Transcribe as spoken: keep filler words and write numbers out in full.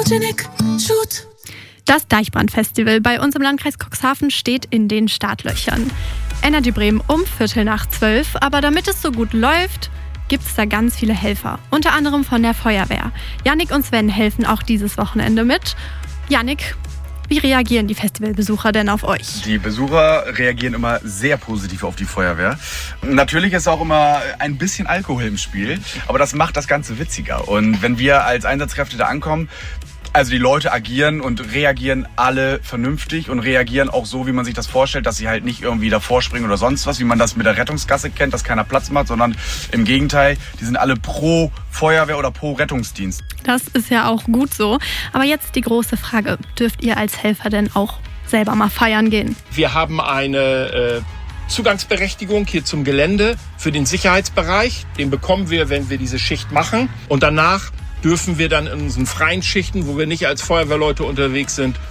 Photogenic Shoot. Das Deichbrand-Festival bei uns im Landkreis Cuxhaven steht in den Startlöchern. Energy Bremen um Viertel nach zwölf, aber damit es so gut läuft, gibt es da ganz viele Helfer. Unter anderem von der Feuerwehr. Jannik und Sven helfen auch dieses Wochenende mit. Jannik, wie reagieren die Festivalbesucher denn auf euch? Die Besucher reagieren immer sehr positiv auf die Feuerwehr. Natürlich ist auch immer ein bisschen Alkohol im Spiel, aber das macht das Ganze witziger. Und wenn wir als Einsatzkräfte da ankommen, also die Leute agieren und reagieren alle vernünftig und reagieren auch so, wie man sich das vorstellt, dass sie halt nicht irgendwie davor springen oder sonst was, wie man das mit der Rettungsgasse kennt, dass keiner Platz macht, sondern im Gegenteil, die sind alle pro Feuerwehr oder pro Rettungsdienst. Das ist ja auch gut so. Aber jetzt die große Frage, dürft ihr als Helfer denn auch selber mal feiern gehen? Wir haben eine äh, Zugangsberechtigung hier zum Gelände für den Sicherheitsbereich. Den bekommen wir, wenn wir diese Schicht machen. Und danach dürfen wir dann in unseren freien Schichten, wo wir nicht als Feuerwehrleute unterwegs sind,